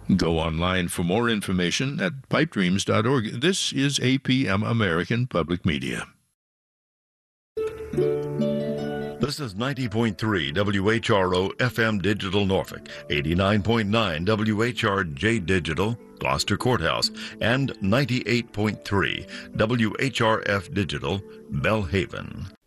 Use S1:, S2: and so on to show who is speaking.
S1: Go online for more information at pipedreams.org. This is APM American Public Media.
S2: This is 90.3 WHRO FM Digital Norfolk, 89.9 WHRJ Digital Gloucester Courthouse, and 98.3 WHRF Digital Belhaven.